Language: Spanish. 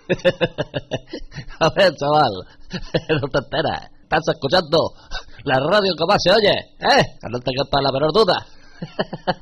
A ver, chaval, no te enteras. Estás escuchando la radio que más se oye, ¿eh? Que no te quepa la menor duda.